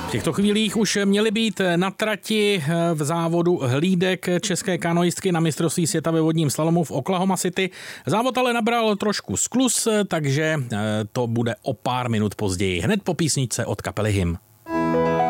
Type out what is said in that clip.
V těchto chvílích už měly být na trati v závodu hlídek české kanoistky na mistrovství světa ve vodním slalomu v Oklahoma City. Závod ale nabral trošku skluz, takže to bude o pár minut později. Hned po písničce od kapely Hymn.